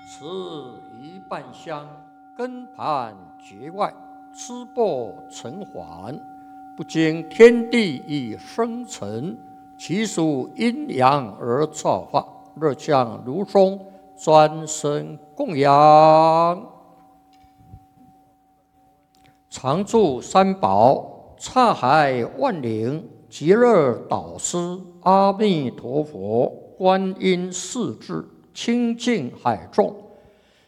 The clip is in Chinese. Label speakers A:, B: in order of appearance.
A: 持一半香，根盘结外，枝薄成环，不经天地以生成，其属阴阳而造化，热香如松，专生供养。常住三宝，刹海万灵，极乐导师，阿弥陀佛，观音势至，清净海众，